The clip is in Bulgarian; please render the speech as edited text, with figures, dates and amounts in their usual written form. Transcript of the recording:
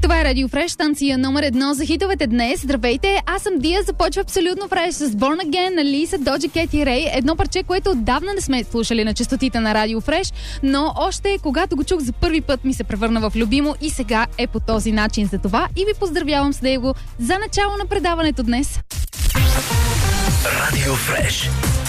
Това е Радио Фреш, станция номер 1 за хитовете днес. Здравейте, аз съм Дия, започва абсолютно фреш с Born Again на Лиса, Доджа Кет и Рей. Едно парче, което отдавна не сме слушали на честотите на Радио Фреш, но още когато го чух за първи път ми се превърна в любимо и сега е по този начин. За това и ви поздравявам с него за начало на предаването днес. Радио Фреш.